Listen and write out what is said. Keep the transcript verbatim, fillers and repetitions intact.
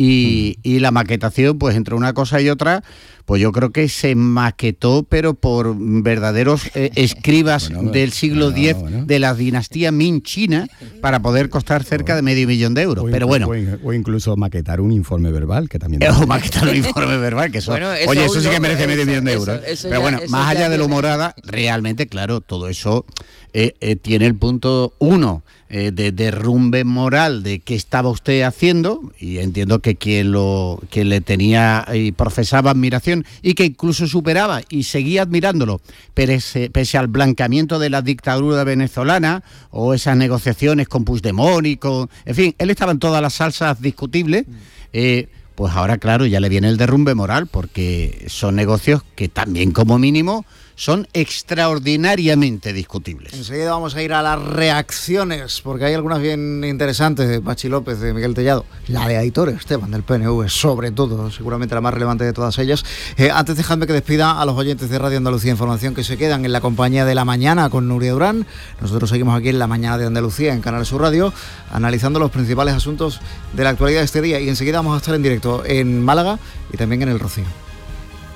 Y, y la maquetación, pues entre una cosa y otra, pues yo creo que se maquetó, pero por verdaderos eh, escribas bueno, del siglo bueno, diez bueno. de la dinastía Ming china, para poder costar cerca de medio millón de euros. O pero bueno. O, in, o incluso maquetar un informe verbal, que también... O maquetar un informe verbal, que eso... Bueno, eso oye, eso sí que merece medio millón de euros. Eso, eso pero ya, bueno, más allá de lo morada, realmente, claro, todo eso eh, eh, tiene el punto uno, eh, de derrumbe moral de qué estaba usted haciendo, y entiendo que quien, lo, quien le tenía y profesaba admiración, y que incluso superaba y seguía admirándolo, pese, pese al blanqueamiento de la dictadura venezolana o esas negociaciones con Puigdemont y con... En fin, él estaba en todas las salsas discutibles, eh, pues ahora, claro, ya le viene el derrumbe moral, porque son negocios que también, como mínimo, son extraordinariamente discutibles. Enseguida vamos a ir a las reacciones, porque hay algunas bien interesantes de Pachi López, de Miguel Tellado, la de Aitor Esteban del P N V, sobre todo, seguramente la más relevante de todas ellas. Eh, antes dejadme que despida a los oyentes de Radio Andalucía Información, que se quedan en la compañía de La Mañana con Nuria Durán. Nosotros seguimos aquí en La Mañana de Andalucía, en Canal Sur Radio, analizando los principales asuntos de la actualidad de este día, y enseguida vamos a estar en directo en Málaga y también en El Rocío.